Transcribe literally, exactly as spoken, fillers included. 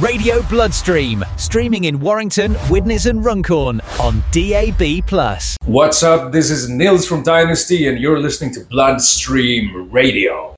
Radio Bloodstream, streaming in Warrington, Widnes and Runcorn on D A B plus. What's up? This is Nils from Dynasty and you're listening to Bloodstream Radio.